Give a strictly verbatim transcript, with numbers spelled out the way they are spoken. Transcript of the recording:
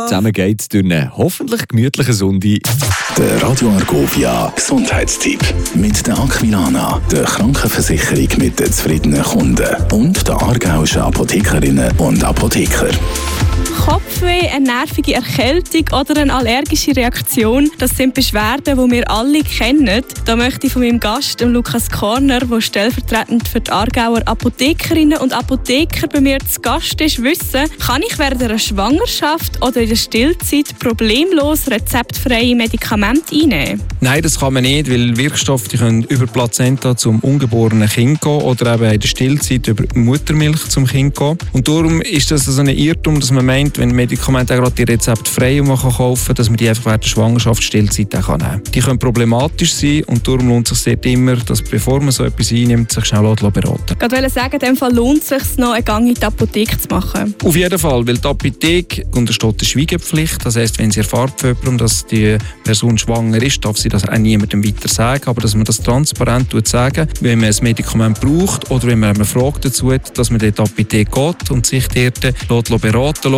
zusammen geht es durch einen hoffentlich gemütlichen Sonntag. Der Radio Argovia Gesundheitstipp mit der Aquilana, der Krankenversicherung mit den zufriedenen Kunden und der aargauischen Apothekerinnen und Apotheker. Kopfweh, eine nervige Erkältung oder eine allergische Reaktion, das sind Beschwerden, die wir alle kennen. Da möchte ich von meinem Gast, Lukas Korner, der stellvertretend für die Aargauer Apothekerinnen und Apotheker bei mir zu Gast ist, wissen, kann ich während einer Schwangerschaft oder in der Stillzeit problemlos rezeptfreie Medikamente einnehmen? Nein, das kann man nicht, weil Wirkstoffe die können über die Plazenta zum ungeborenen Kind gehen oder eben in der Stillzeit über die Muttermilch zum Kind gehen. Und darum ist das so ein Irrtum, dass man meint, wenn Medikamente auch gerade die rezeptfrei kaufen kann, dass man die einfach während der Schwangerschaft, Stillzeit auch nehmen kann. Die können problematisch sein und darum lohnt es sich sehr immer, dass bevor man so etwas einnimmt, sich schnell beraten. Ich wollte sagen, in dem Fall lohnt es sich noch, einen Gang in die Apotheke zu machen. Auf jeden Fall, weil die Apotheke untersteht der Schweigepflicht. Das heisst, wenn sie erfahrt von jemandem, dass die Person schwanger ist, darf sie das auch niemandem weiter sagen. Aber dass man das transparent sagen, wenn man ein Medikament braucht oder wenn man eine Frage dazu hat, dass man dort in die Apotheke geht und sich dort beraten lässt.